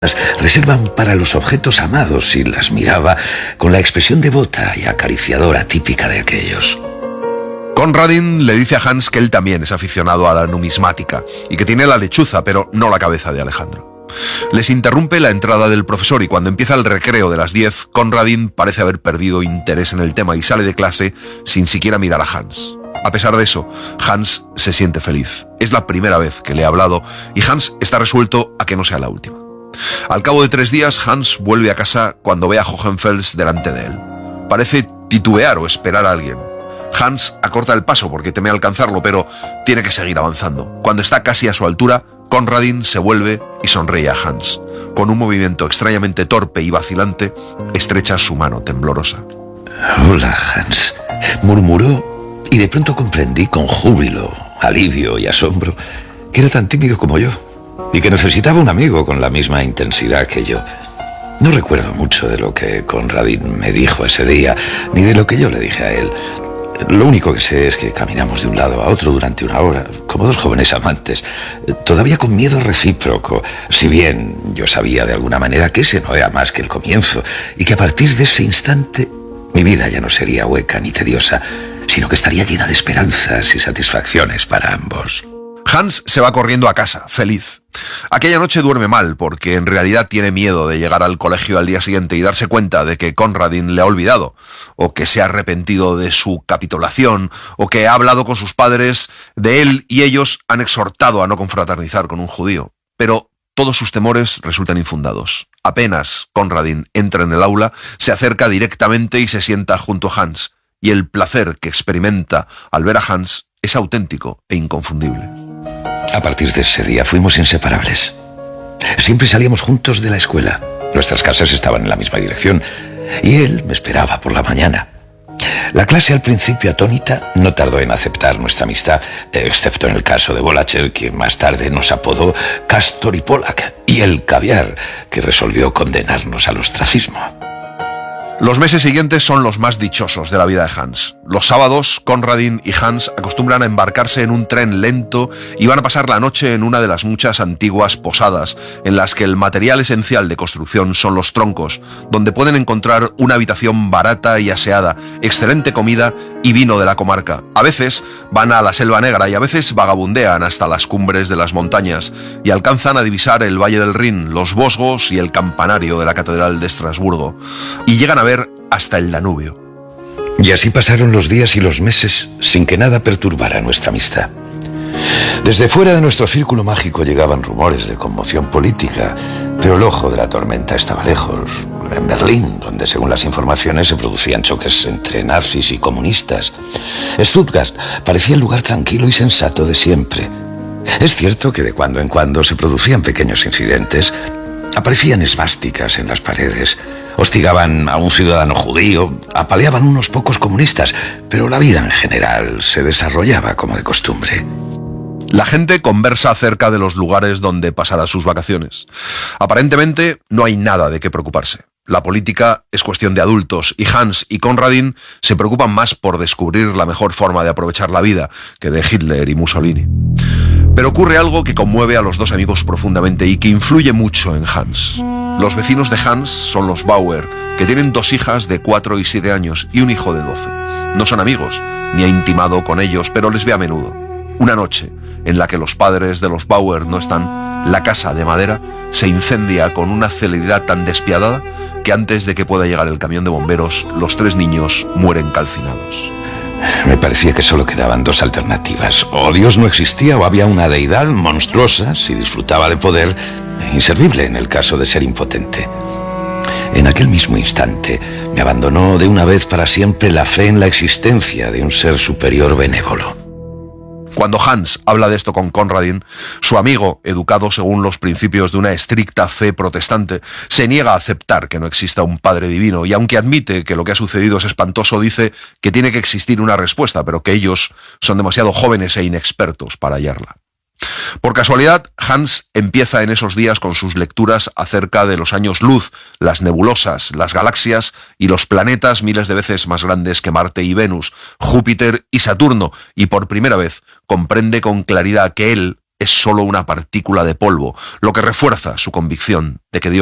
reservan para los objetos amados y las miraba con la expresión devota y acariciadora típica de aquellos. Conradin le dice a Hans que él también es aficionado a la numismática y que tiene la lechuza, pero no la cabeza de Alejandro. Les interrumpe la entrada del profesor y cuando empieza el recreo de las 10, Conradin parece haber perdido interés en el tema y sale de clase sin siquiera mirar a Hans. A pesar de eso, Hans se siente feliz. Es la primera vez que le ha hablado y Hans está resuelto a que no sea la última. Al cabo de 3 días, Hans vuelve a casa cuando ve a Hohenfels delante de él. Parece titubear o esperar a alguien. Hans acorta el paso porque teme alcanzarlo, pero tiene que seguir avanzando. Cuando está casi a su altura, Conradin se vuelve y sonríe a Hans. Con un movimiento extrañamente torpe y vacilante, estrecha su mano temblorosa. «Hola, Hans», murmuró, y de pronto comprendí con júbilo, alivio y asombro que era tan tímido como yo y que necesitaba un amigo con la misma intensidad que yo. No recuerdo mucho de lo que Conradin me dijo ese día, ni de lo que yo le dije a él. Lo único que sé es que caminamos de un lado a otro durante 1 hora, como 2 jóvenes amantes, todavía con miedo recíproco, si bien yo sabía de alguna manera que ese no era más que el comienzo, y que a partir de ese instante mi vida ya no sería hueca ni tediosa, sino que estaría llena de esperanzas y satisfacciones para ambos. Hans se va corriendo a casa, feliz. Aquella noche duerme mal porque en realidad tiene miedo de llegar al colegio al día siguiente y darse cuenta de que Conradin le ha olvidado, o que se ha arrepentido de su capitulación, o que ha hablado con sus padres de él y ellos han exhortado a no confraternizar con un judío. Pero todos sus temores resultan infundados. Apenas Conradin entra en el aula, se acerca directamente y se sienta junto a Hans, y el placer que experimenta al ver a Hans es auténtico e inconfundible. A partir de ese día fuimos inseparables. Siempre salíamos juntos de la escuela. Nuestras casas estaban en la misma dirección y él me esperaba por la mañana. La clase, al principio atónita, no tardó en aceptar nuestra amistad, excepto en el caso de Volacher, quien más tarde nos apodó Castor y Pollack, y el caviar, que resolvió condenarnos al ostracismo. Los meses siguientes son los más dichosos de la vida de Hans. Los sábados, Conradin y Hans acostumbran a embarcarse en un tren lento y van a pasar la noche en una de las muchas antiguas posadas en las que el material esencial de construcción son los troncos, donde pueden encontrar una habitación barata y aseada, excelente comida y vino de la comarca. A veces van a la Selva Negra y a veces vagabundean hasta las cumbres de las montañas y alcanzan a divisar el Valle del Rin, los Vosgos y el campanario de la Catedral de Estrasburgo. Y llegan a ver hasta el Danubio. Y así pasaron los días y los meses sin que nada perturbara nuestra amistad. Desde fuera de nuestro círculo mágico llegaban rumores de conmoción política, pero el ojo de la tormenta estaba lejos, en Berlín, donde según las informaciones se producían choques entre nazis y comunistas. Stuttgart parecía el lugar tranquilo y sensato de siempre. Es cierto que de cuando en cuando se producían pequeños incidentes. Aparecían esvásticas en las paredes, hostigaban a un ciudadano judío, apaleaban unos pocos comunistas, pero la vida en general se desarrollaba como de costumbre. La gente conversa acerca de los lugares donde pasará sus vacaciones. Aparentemente no hay nada de qué preocuparse. La política es cuestión de adultos y Hans y Conradin se preocupan más por descubrir la mejor forma de aprovechar la vida que de Hitler y Mussolini. Pero ocurre algo que conmueve a los dos amigos profundamente y que influye mucho en Hans. Los vecinos de Hans son los Bauer, que tienen 2 hijas de 4 y 7 años y un hijo de 12. No son amigos, ni ha intimado con ellos, pero les ve a menudo. Una noche, en la que los padres de los Bauer no están, la casa de madera se incendia con una celeridad tan despiadada que antes de que pueda llegar el camión de bomberos, los 3 niños mueren calcinados. Me parecía que solo quedaban 2 alternativas. O Dios no existía o había una deidad monstruosa si disfrutaba de poder, e inservible en el caso de ser impotente. En aquel mismo instante me abandonó de una vez para siempre la fe en la existencia de un ser superior benévolo. Cuando Hans habla de esto con Conradin, su amigo, educado según los principios de una estricta fe protestante, se niega a aceptar que no exista un Padre divino y aunque admite que lo que ha sucedido es espantoso, dice que tiene que existir una respuesta, pero que ellos son demasiado jóvenes e inexpertos para hallarla. Por casualidad, Hans empieza en esos días con sus lecturas acerca de los años luz, las nebulosas, las galaxias y los planetas miles de veces más grandes que Marte y Venus, Júpiter y Saturno, y por primera vez comprende con claridad que él es solo una partícula de polvo, lo que refuerza su convicción de que Dios